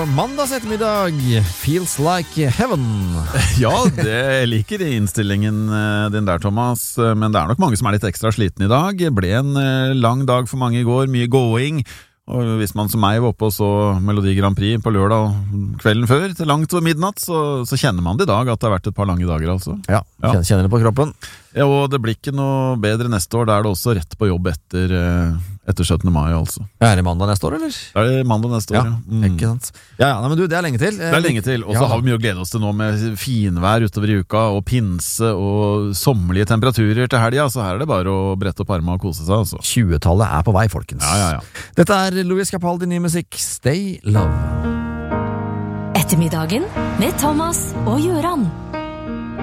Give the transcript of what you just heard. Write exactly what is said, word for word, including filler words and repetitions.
mandags ettermiddag. Feels like heaven. Ja, det jeg liker innstillingen din der, Thomas. Men det er nok mange som er litt ekstra sliten i dag. Det ble en lang dag for mange i går, mye gåing. Og hvis man som meg var oppe og så Melodi Grand Prix på lørdag kvelden før, til langt over midnatt, så, så kjenner man det i dag at det har vært et par lange dager, altså. Ja, ja. Kjenner det på kroppen. Ja, og det blir ikke noe bedre neste år. Da er det også rett på jobb etter, etter syttende mai, altså. Er det mandag neste år, eller? Er det mandag neste år, ja. ja. Mm. Ikke sant? Ja, ja, men du, det er lenge til. Det er lenge til, og så ja. har vi mye å glede oss til nå med finvær utover i uka, og pinse og sommerlige temperaturer til helga, så her er det bare å brette opp armene og kose seg, altså. tjuetallet er på vei, folkens. Ja, ja, ja. Dette er Louis Capaldi, ny musikk, Stay Love. Ettermiddagen med Thomas og Gjøran.